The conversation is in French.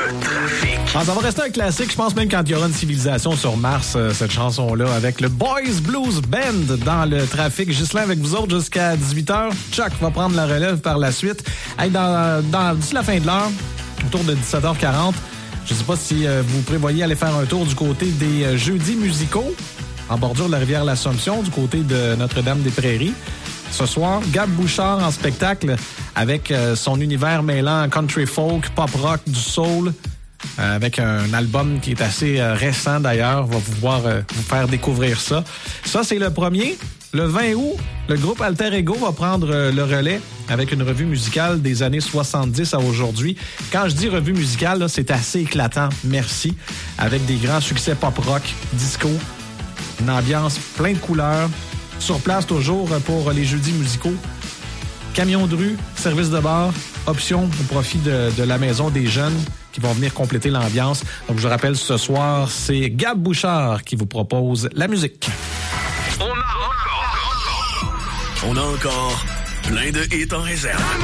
le trafic. Ah, ça va rester un classique. Je pense même quand il y aura une civilisation sur Mars, cette chanson-là, avec le Boys Blues Band dans le trafic. Ghislain avec vous autres jusqu'à 18h. Chuck va prendre la relève par la suite. Hey, d'ici la fin de l'heure, autour de 17h40, je ne sais pas si vous prévoyez aller faire un tour du côté des jeudis musicaux en bordure de la rivière L'Assomption, du côté de Notre-Dame-des-Prairies. Ce soir, Gab Bouchard en spectacle avec son univers mêlant country folk, pop rock, du soul, avec un album qui est assez récent d'ailleurs. On va pouvoir vous faire découvrir ça. Ça, c'est le premier. Le 20 août, le groupe Alter Ego va prendre le relais avec une revue musicale des années 70 à aujourd'hui. Quand je dis revue musicale, là, c'est assez éclatant, merci, avec des grands succès pop-rock, disco, une ambiance plein de couleurs. Sur place toujours pour les jeudis musicaux. Camion de rue, service de bar, option au profit de la maison des jeunes qui vont venir compléter l'ambiance. Donc je rappelle, ce soir, c'est Gab Bouchard qui vous propose la musique. On a encore plein de hits en réserve.